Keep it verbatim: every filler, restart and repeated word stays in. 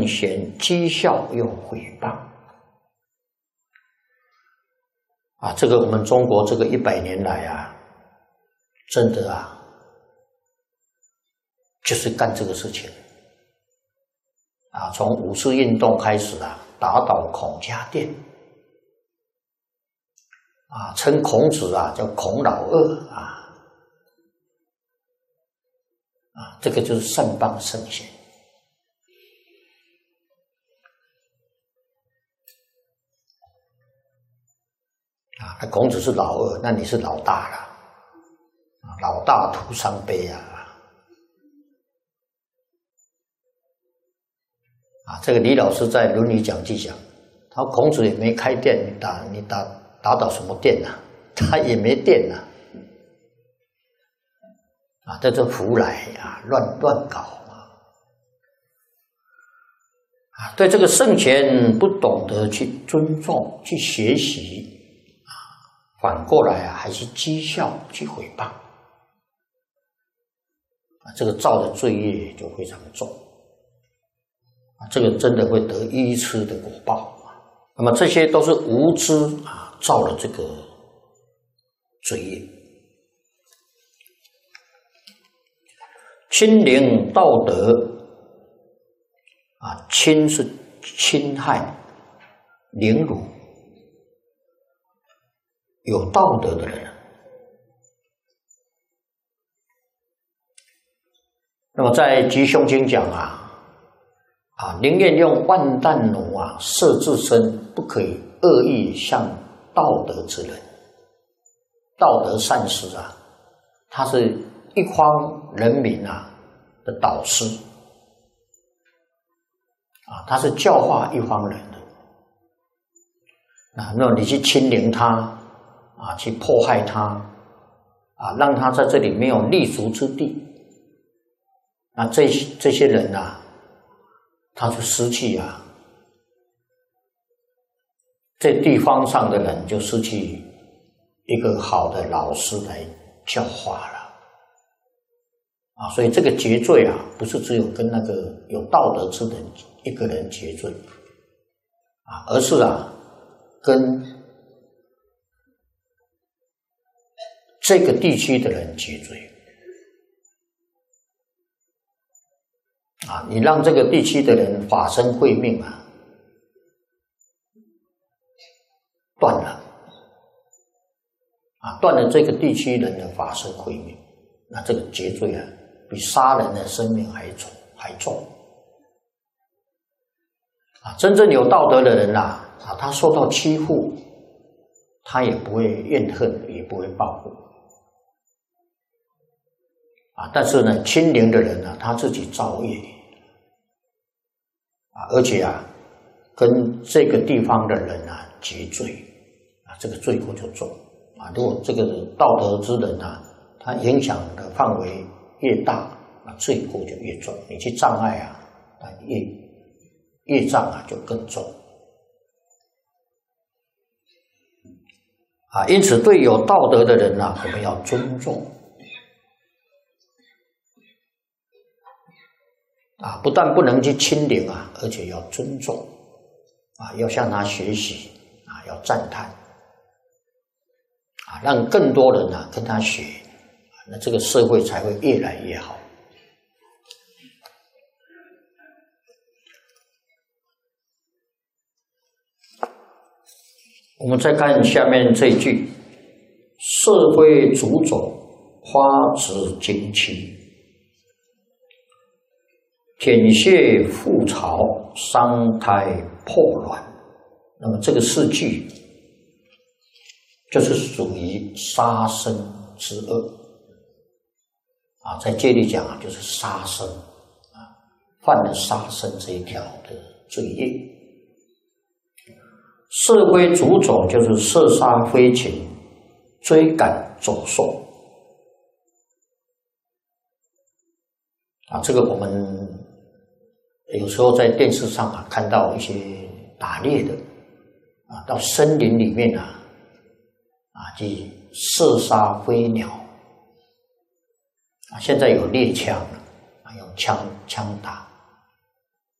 圣贤讥笑又毁谤啊！这个我们中国这个一百年来啊，真的啊，就是干这个事情啊！从五四运动开始啊，打倒孔家店啊，称孔子啊叫孔老二啊啊，这个就是善谤圣贤。啊，那孔子是老二，那你是老大了，啊，老大徒伤悲啊！啊，这个李老师在《论语》讲记讲，他说孔子也没开店，你打你打打倒什么店啊？他也没店啊！啊，在这胡来啊，乱乱搞啊！啊，对这个圣贤不懂得去尊重、去学习。反过来啊，还是讥笑去诽谤啊，这个造的罪业就非常重啊，这个真的会得愚痴的果报啊。那么这些都是无知啊造了这个罪业。侵凌道德啊，侵是侵害、凌辱。有道德的人，那么在《吉凶经》讲啊，啊，宁愿用万担弩啊射自身，不可以恶意向道德之人。道德善师啊，他是一方人民啊的导师啊，他是教化一方人的啊，那你去侵凌他。啊，去迫害他，啊，让他在这里没有立足之地。那这这些人啊，他就失去啊，这地方上的人就失去一个好的老师来教化了。啊，所以这个结罪啊，不是只有跟那个有道德之人一个人结罪，啊，而是啊，跟这个地区的人结罪啊！你让这个地区的人法身慧命啊断了啊，断了这个地区人的法身慧命，那这个结罪啊，比杀人的生命还重还重啊！真正有道德的人啊，啊，他受到欺负，他也不会怨恨，也不会报复。啊，但是呢，亲邻的人呢，他自己造业啊，而且啊，跟这个地方的人啊结罪啊，这个罪过就重啊。如果这个道德之人啊，他影响的范围越大，啊，罪过就越重。你去障碍啊，啊业业障啊就更重啊。因此，对有道德的人啊，我们要尊重。啊，不但不能去侵凌啊，而且要尊重啊，要向他学习啊，要赞叹啊，让更多人啊跟他学啊，那这个社会才会越来越好。我们再看下面这一句：社会主种，花枝惊奇。舔血覆巢，伤胎破卵。那么这个四句就是属于杀生之恶啊，在戒律讲啊，就是杀生啊，犯了杀生这一条的罪业。射飞逐走就是射杀飞禽，追赶走兽啊，这个我们有时候在电视上啊看到一些打猎的啊，到森林里面啊啊去射杀飞鸟啊，现在有猎枪啊，用枪枪打